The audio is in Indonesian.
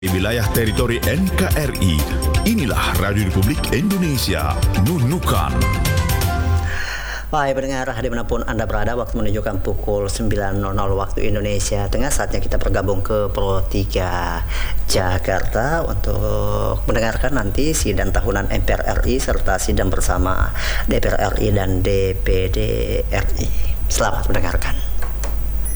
Di wilayah teritori NKRI, inilah Radio Republik Indonesia, Nunukan. Baik pendengar, dimanapun Anda berada, waktu menunjukkan pukul 9.00 waktu Indonesia Tengah. Saatnya kita bergabung ke Pro 3 Jakarta untuk mendengarkan nanti sidang tahunan MPR RI serta sidang bersama DPR RI dan DPD RI. Selamat mendengarkan.